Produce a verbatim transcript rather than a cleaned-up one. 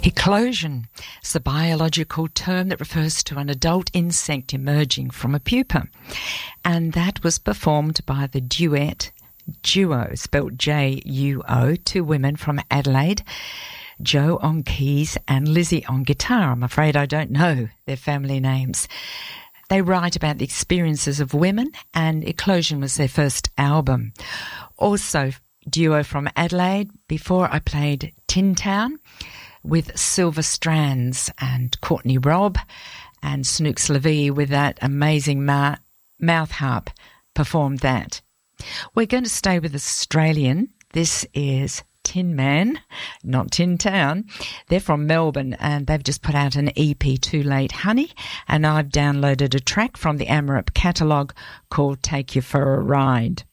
Eclosion is a biological term that refers to an adult insect emerging from a pupa, and that was performed by the duet Duo, spelt J U O, two women from Adelaide, Jo on keys and Lizzie on guitar. I'm afraid I don't know their family names. They write about the experiences of women, and Eclosion was their first album. Also, Duo from Adelaide. Before I played Tin Town with Silver Strands and Courtney Robb and Snooks Levy with that amazing ma- mouth harp performed that. We're going to stay with Australian. This is Tin Man, not Tin Town. They're from Melbourne and they've just put out an E P, Too Late Honey, and I've downloaded a track from the Amarip catalogue called Take You for a Ride.